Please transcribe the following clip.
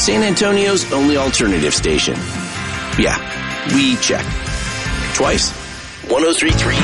San Antonio's only alternative station. Yeah, we check. Twice. 103.3